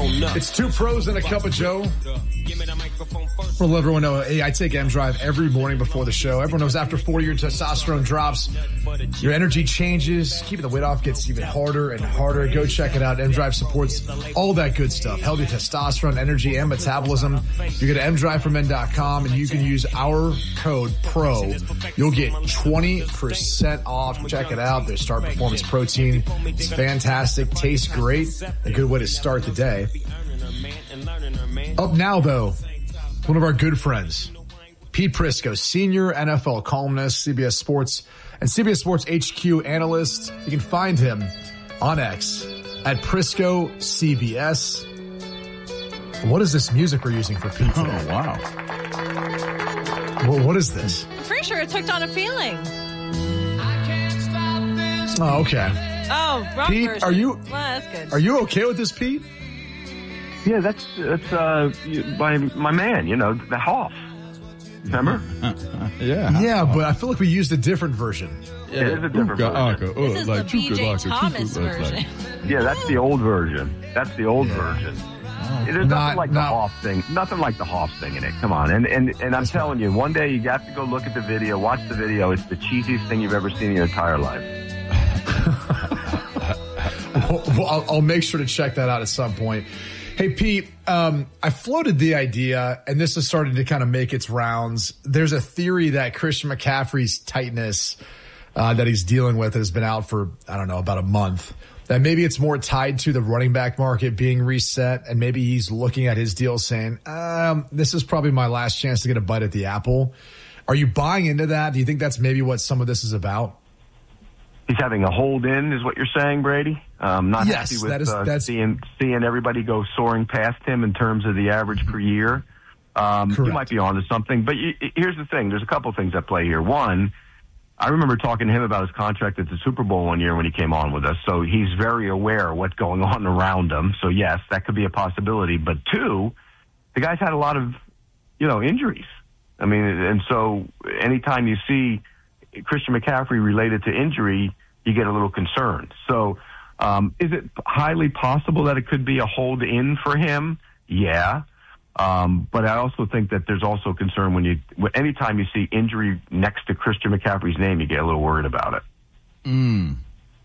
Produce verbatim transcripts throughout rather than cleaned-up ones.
don't know. It's two pros and a cup of Joe. We'll let everyone know, hey, I take M-Drive every morning before the show. Everyone knows after four, your testosterone drops. Your energy changes. Keeping the weight off gets even harder and harder. Go check it out. M-Drive supports all that good stuff. Healthy testosterone, energy, and metabolism. You go to m drive for men dot com and you can use our code PRO. You'll get twenty percent off. Check it out. Their Start Performance Protein. It's fantastic. Tastes great. A good way to start the day. Up now, though, one of our good friends, Pete Prisco, senior N F L columnist, C B S Sports, and C B S Sports H Q analyst. You can find him on X at Prisco C B S. What is this music we're using for Pete today? Oh, wow. Well, what is this? I'm pretty sure it's Hooked on a Feeling. Oh, okay. Oh, wrong Pete, version. are you, well, that's good. are you okay with this, Pete? Yeah, that's that's uh by my man, you know, the Hoff. Remember? yeah. Yeah, but I feel like we used a different version. Yeah, it is a different version. This is the B J Thomas version. Yeah, that's the old version. That's the old Yeah. version. There's Not- nothing like not- the Hoff thing. Nothing like the Hoff thing in it. Come on, and and and I'm telling you, one day you have to go look at the video, watch the video. It's the cheesiest thing you've ever seen in your entire life. well, well, I'll, I'll make sure to check that out at some point. Hey, Pete, um, I floated the idea, and this is starting to kind of make its rounds. There's a theory that Christian McCaffrey's tightness uh, that he's dealing with has been out for, I don't know, about a month. That maybe it's more tied to the running back market being reset, and maybe he's looking at his deal saying, um, this is probably my last chance to get a bite at the apple. Are you buying into that? Do you think that's maybe what some of this is about? He's having a hold in, is what you're saying, Brady? Um, not Yes, happy with that is- uh, that's- seeing seeing everybody go soaring past him in terms of the average per year. Um, you Correct. might be onto something, but you, here's the thing: there's a couple things at play here. One, I remember talking to him about his contract at the Super Bowl one year when he came on with us, so he's very aware of what's going on around him. So yes, that could be a possibility. But two, the guy's had a lot of, you know, injuries. I mean, and so anytime you see Christian McCaffrey related to injury, you get a little concerned. So um, is it highly possible that it could be a hold in for him? Yeah. Um, but I also think that there's also concern when you, anytime you see injury next to Christian McCaffrey's name, you get a little worried about it. Mm.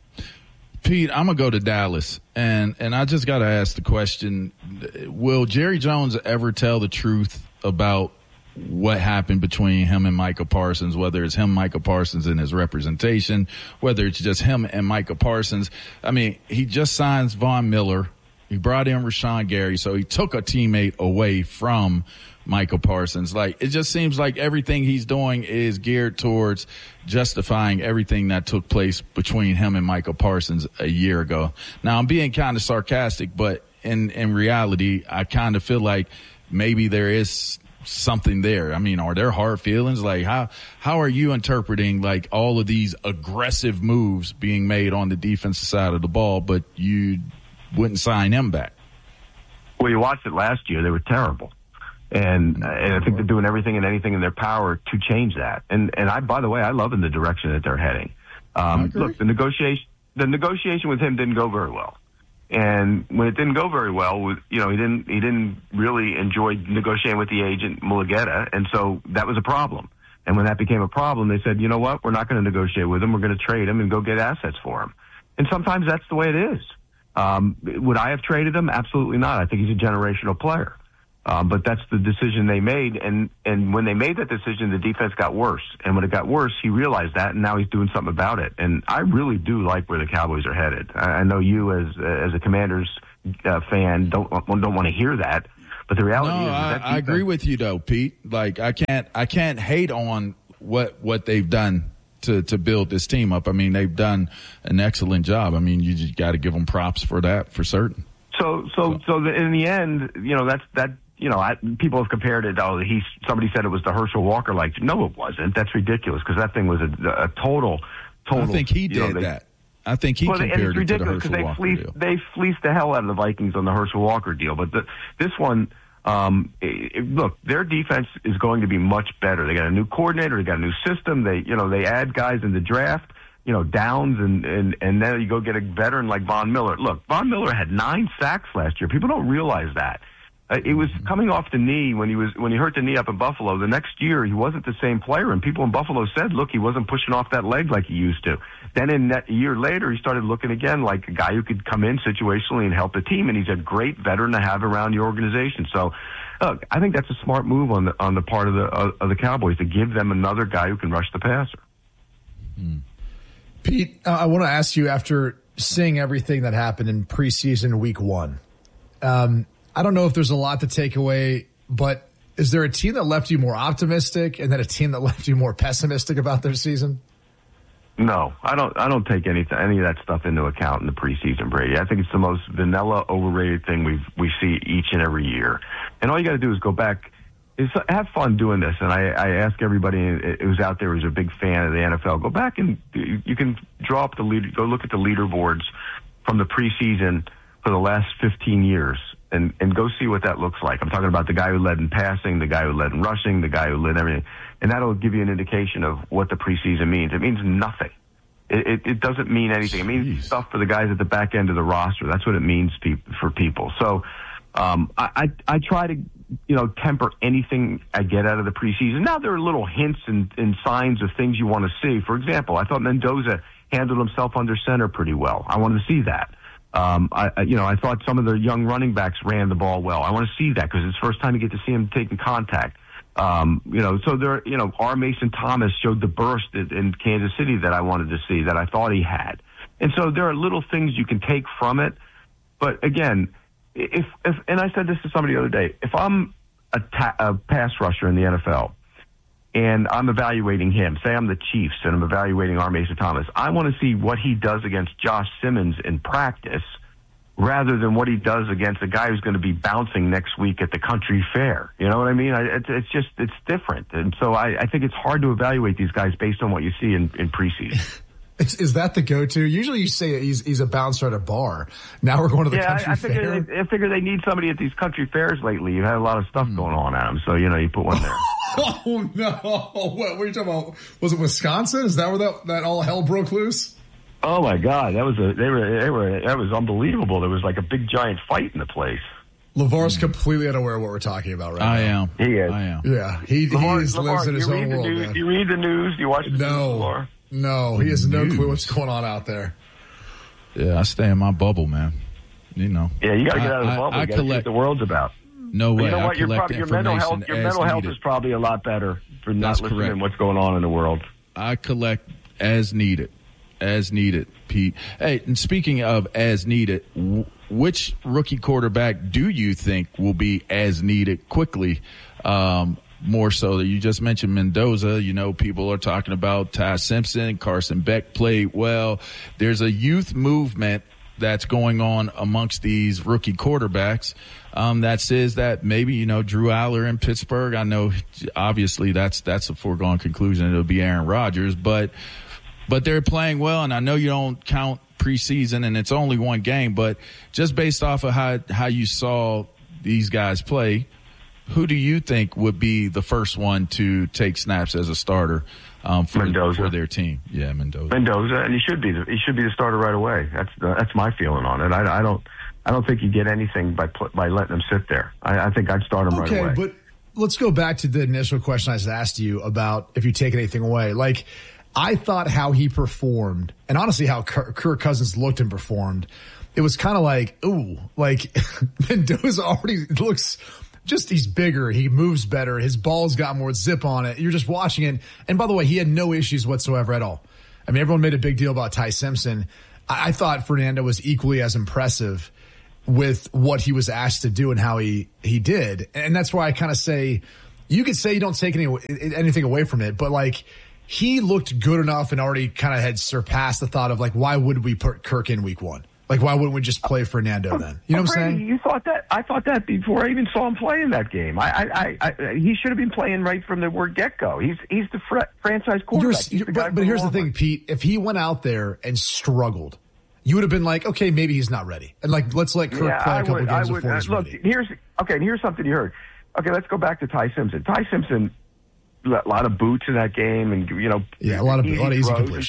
Pete, I'm going to go to Dallas, and, and I just got to ask the question, will Jerry Jones ever tell the truth about what happened between him and Micah Parsons, whether it's him, Micah Parsons, and his representation, whether it's just him and Micah Parsons? I mean, he just signs Von Miller. He brought in Rashawn Gary, so he took a teammate away from Micah Parsons. Like, it just seems like everything he's doing is geared towards justifying everything that took place between him and Micah Parsons a year ago. Now, I'm being kind of sarcastic, but in, in reality, I kind of feel like maybe there is something there. I mean, are there hard feelings? Like, how how are you interpreting like all of these aggressive moves being made on the defensive side of the ball, but you wouldn't sign him back? Well, you watched it last year. They were terrible. And, and I think they're doing everything and anything in their power to change that. And, and I, by the way, I love in the direction that they're heading. Um, look, the negotiation, the negotiation with him didn't go very well. And when it didn't go very well, with, you know, he didn't, he didn't really enjoy negotiating with the agent Mulugeta. And so that was a problem. And when that became a problem, they said, you know what? We're not going to negotiate with him. We're going to trade him and go get assets for him. And sometimes that's the way it is. Um, would I have traded him? Absolutely not. I think he's a generational player. Um, but that's the decision they made. And, and when they made that decision, the defense got worse. And when it got worse, he realized that, and now he's doing something about it. And I really do like where the Cowboys are headed. I, I know you, as as a Commanders uh, fan, don't don't want to hear that. But the reality no, is, I, that I agree with you though, Pete. Like, I can't I can't hate on what what they've done to to build this team up. I mean, they've done an excellent job. I mean, you just got to give them props for that, for certain. So so so the, in the end, you know, that's that. You know, I, people have compared it. Oh, he somebody said it was the Herschel Walker. Like, no, it wasn't. That's ridiculous because that thing was a, a total, total. I think he you did know, they, that. I think he well, compared and it's it to the ridiculous Herschel they Walker fleeced, deal. They fleeced the hell out of the Vikings on the Herschel Walker deal. But the, this one, um, it, look, their defense is going to be much better. They got a new coordinator. They got a new system. They, you know, they add guys in the draft. you know, downs, and, and, and then you go get a veteran like Von Miller. Look, Von Miller had nine sacks last year. People don't realize that. Uh, it was coming off the knee when he was when he hurt the knee up in Buffalo. The next year, he wasn't the same player, and people in Buffalo said, look, he wasn't pushing off that leg like he used to. Then in that, a year later, he started looking again like a guy who could come in situationally and help the team, and he's a great veteran to have around your organization. So, look, I think that's a smart move on the on the part of the uh, of the Cowboys to give them another guy who can rush the passer. Hmm. Pete, uh, I want to ask you, after seeing everything that happened in preseason week one, um, I don't know if there's a lot to take away, but is there a team that left you more optimistic and then a team that left you more pessimistic about their season? No, I don't. I don't take any any of that stuff into account in the preseason, Brady. I think it's the most vanilla, overrated thing we we see each and every year. And all you got to do is go back, is have fun doing this. And I, I ask everybody who's out there who's a big fan of the N F L, go back and you can draw up the lead, go look at the leaderboards from the preseason for the last fifteen years. And, and go see what that looks like. I'm talking about the guy who led in passing, the guy who led in rushing, the guy who led everything. And that'll give you an indication of what the preseason means. It means nothing. It, it, it doesn't mean anything. It means Jeez. stuff for the guys at the back end of the roster. That's what it means pe- for people. So um, I, I, I try to, you know, temper anything I get out of the preseason. Now, there are little hints and, and signs of things you want to see. For example, I thought Mendoza handled himself under center pretty well. I wanted to see that. Um, I, you know, I thought some of the young running backs ran the ball well. I want to see that because it's the first time you get to see him taking contact. Um, you know, so there, you know, R. Mason Thomas showed the burst in, in Kansas City that I wanted to see, that I thought he had. And so there are little things you can take from it. But again, if, if, and I said this to somebody the other day, if I'm a, ta- a pass rusher in the N F L, and I'm evaluating him, say I'm the Chiefs and I'm evaluating R. Mason Thomas, I want to see what he does against Josh Simmons in practice rather than what he does against a guy who's going to be bouncing next week at the country fair. You know what I mean? I, it's, it's just, it's different. And so I, I think it's hard to evaluate these guys based on what you see in, in preseason. Is, is that the go-to? Usually you say he's he's a bouncer at a bar. Now we're going to the yeah, country I, I figure fair. They, I figure they need somebody at these country fairs lately. You've had a lot of stuff mm. going on at them, so, you know, you put one there. Oh, no. What, what are you talking about? Was it Wisconsin? Is that where that, that all hell broke loose? Oh, my God. That was a, they were, they were, that was unbelievable. There was like a big, giant fight in the place. LeVar's mm. completely unaware of what we're talking about right I now. am. He is. I am. Yeah. He, LeVar, he is, LeVar, lives in his own world, news, man. You read the news? You watch the no. news, LeVar? No, he has no News. clue what's going on out there. Yeah, I stay in my bubble, man. You know. Yeah, you got to get I, out of the bubble. I, I you got to see what the world's about. No way. But you know I what? Your, collect probably, your mental health, your mental health needed. is probably a lot better for not That's listening correct. to what's going on in the world. I collect as needed, as needed, Pete. Hey, and speaking of as needed, w- which rookie quarterback do you think will be as needed quickly? Um, More so that you just mentioned Mendoza. You know, people are talking about Ty Simpson. Carson Beck played well. There's a youth movement that's going on amongst these rookie quarterbacks um, that says that maybe, you know, Drew Aller in Pittsburgh. I know obviously that's that's a foregone conclusion. It'll be Aaron Rodgers, but but they're playing well. And I know you don't count preseason and it's only one game, but just based off of how how you saw these guys play, who do you think would be the first one to take snaps as a starter um, for, for their team? Yeah, Mendoza. Mendoza, and he should be. The, he should be the starter right away. That's the, that's my feeling on it. I, I don't. I don't think you get anything by by letting him sit there. I, I think I'd start him okay, right away. But let's go back to the initial question I asked you about if you take anything away. Like, I thought how he performed, and honestly how Kirk Cousins looked and performed, it was kind of like, ooh, like Mendoza already looks. Just he's bigger, he moves better, his ball's got more zip on it. You're just watching it. And by the way, he had no issues whatsoever at all. I mean, everyone made a big deal about Ty Simpson. I, I thought Fernando was equally as impressive with what he was asked to do and how he, he did. And that's why I kind of say, you could say you don't take any, anything away from it, but like, he looked good enough and already kind of had surpassed the thought of like, why would we put Kirk in week one? Like, why wouldn't we just play Fernando then? You know what I'm Brady, saying? You thought that. I thought that before I even saw him play in that game. I, I, I, I he should have been playing right from the word get go. He's, he's the fr- franchise quarterback. You're, the but but here's the thing, Pete. If he went out there and struggled, you would have been like, okay, maybe he's not ready, and like, let's let Kirk yeah, play a I couple would, games I would, before he's uh, look, ready. here's okay. Here's something you heard. Okay, let's go back to Ty Simpson. Ty Simpson, a lot of boots in that game, and you know, yeah, a lot of a lot of easy completions completions. Stuff.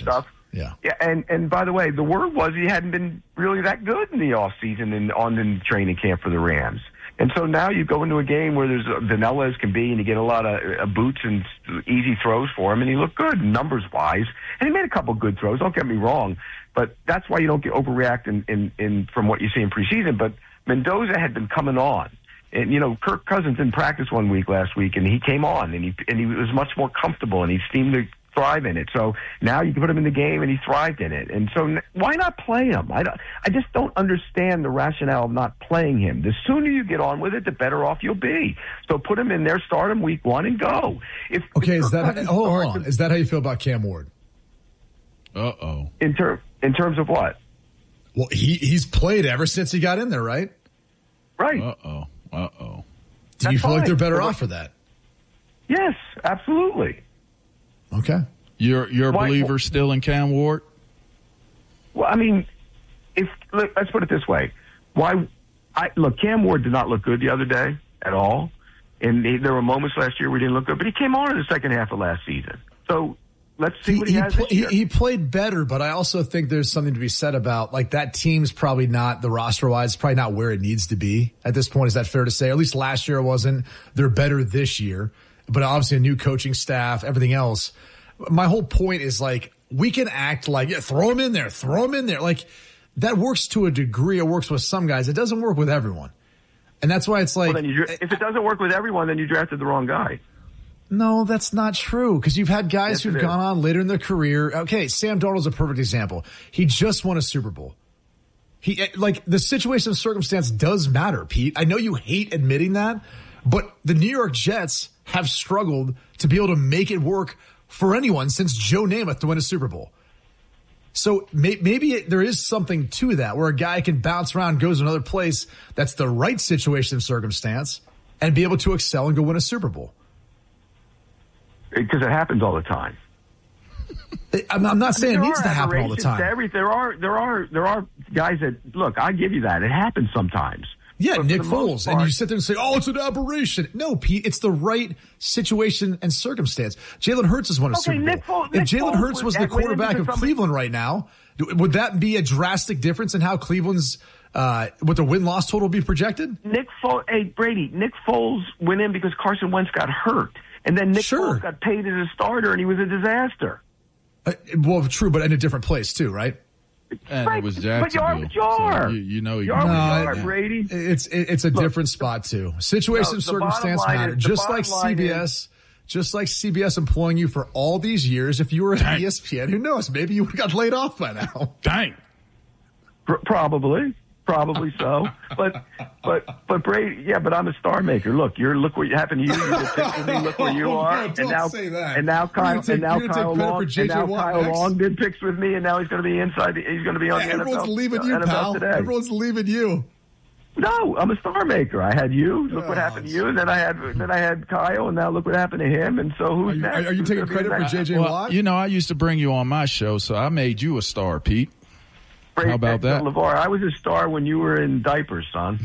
Yeah. Yeah, and, and by the way, the word was he hadn't been really that good in the offseason and on in training camp for the Rams. And so now you go into a game where there's vanilla as can be, and you get a lot of uh, boots and easy throws for him, and he looked good numbers-wise. And he made a couple good throws, don't get me wrong, but that's why you don't get overreact in, in, in from what you see in preseason. But Mendoza had been coming on. And, you know, Kirk Cousins didn't practice one week last week, and he came on, and he and he was much more comfortable, and he seemed to thrive in it. So now you can put him in the game, and he thrived in it. And so why not play him? I, don't, I just don't understand the rationale of not playing him. The sooner you get on with it, the better off you'll be. So put him in there, start him week one, and go. If, okay, if is that how, hold, hold on? Is that how you feel about Cam Ward? Uh oh. In term in terms of what? Well, he he's played ever since he got in there, right? Right. Uh oh. Uh oh. Do That's you feel fine. like they're better But- off for that? Yes, absolutely. Okay. You're you're a Why- believer still in Cam Ward? Well, I mean, if look, let's put it this way: why? I look, Cam Ward did not look good the other day at all, and he, there were moments last year where he didn't look good, but he came on in the second half of last season. So let's see He, what he, he, has pl- this he, year. he played better, but I also think there's something to be said about, like, that team's probably not, the roster-wise, probably not where it needs to be at this point. Is that fair to say? Or at least last year it wasn't. They're better this year, but obviously a new coaching staff, everything else. My whole point is, like, we can act like, yeah, throw him in there, throw him in there. Like, that works to a degree. It works with some guys. It doesn't work with everyone. And that's why it's like, well, then you, if it doesn't work with everyone, then you drafted the wrong guy. no, that's not true. Because you've had guys Yes, who've it gone is. on later in their career. Okay, Sam Darnold's a perfect example. He just won a Super Bowl. He like the situation and circumstance does matter, Pete. I know you hate admitting that, but the New York Jets have struggled to be able to make it work for anyone since Joe Namath to win a Super Bowl. So may, maybe it, there is something to that where a guy can bounce around, goes to another place that's the right situation and circumstance, and be able to excel and go win a Super Bowl. Because it happens all the time. I'm, I'm not saying There it needs are to happen all the aberrations time. to every, there are there are there are guys that look. I give you that. It happens sometimes. Yeah, But for Nick the most Foles. And part- you sit there and say, oh, it's an aberration. No, Pete, it's the right situation and circumstance. Jalen Hurts has won a Okay, Super Bowl. Nick Foles- if Nick Jalen Foles Hurts was was the at- went quarterback into of somebody- Cleveland right now, would that be a drastic difference in how Cleveland's, uh, what the win-loss total would be projected? Nick Foles, hey Brady, Nick Foles went in because Carson Wentz got hurt, and then Nick Sure. Foles got paid as a starter, and he was a disaster. Uh, well, true, but in a different place too, right? And Right, it was but you are Jacksonville. what you are. So you, you know, You are what No, you I- are, Brady. It's it, it's a different spot too. Situation, No, the circumstance bottom line matter. is- the Just like bottom line C B S, just like C B S employing you for all these years. If you were at E S P N, who knows? Maybe you would have got laid off by now. Dang. Pr- Probably, probably so. But, but, but Brady, yeah. But I'm a star maker. Look, you're look what happened to you. You just picked with me. Look where you Oh, are. no, and don't now, say that. and now You're Kyle, gonna take- and now you're gonna take Kyle credit Long, for J and J now Watt Kyle next. Long did picks with me, and now he's going to be inside. The, he's going to be on Yeah, the N F L. everyone's leaving you, N F L pal. Today. Everyone's leaving you. No, I'm a star maker. I had you. Look what Oh, happened to you, and then I had then I had Kyle, and now look what happened to him. And so who's Are you, next? are, are you Who's taking gonna be credit for next? J J Well, Watt? you know, I used to bring you on my show, so I made you a star, Pete. Brady, How about that? LeVar, I was a star when you were in diapers, son.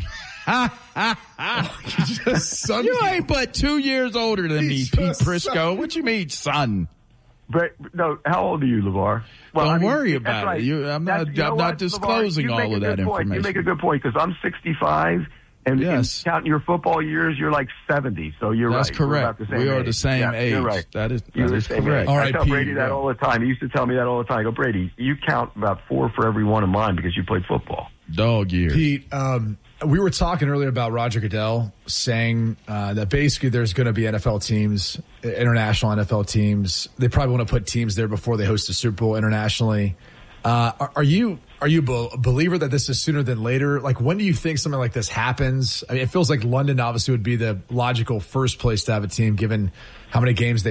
Just son- You ain't but two years older than me, He's Pete just Prisco. son. What you mean, son? But no, how old are you, LeVar? Well, Don't I mean, worry that's about right. it. You- I'm not- That's- you know I'm not what, disclosing LeVar, you all make a of that good point. You information. make a good point because I'm sixty-five, and, Yes. and counting your football years, you're like seventy. So you're That's right. We're correct. about the same We are age. the same Yeah, age. You're right. That is- You're that the is same correct. age. All I right, tell Pete, Brady that yeah. all the time. He used to tell me that all the time. I go, Brady, you count about four for every one of mine because you played football. Dog years. Pete, um, we were talking earlier about Roger Goodell saying uh, that basically there's going to be N F L teams, international N F L teams. They probably want to put teams there before they host the Super Bowl internationally. Uh, are, are you are you a believer that this is sooner than later? Like, when do you think something like this happens? I mean, it feels like London obviously would be the logical first place to have a team, given how many games they